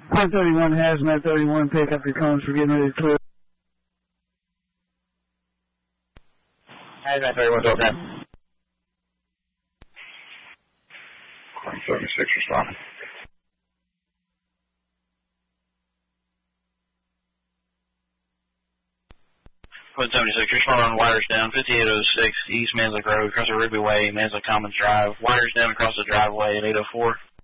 131 Hazmat 31, pick up your cones for getting ready to clear. Hazmat 31, go ahead. 76 responding. 176, respond on wires down, 5806 East Manslick Road, across the Rigby Way, Manslick Commons Drive. Wires down across the driveway at 804.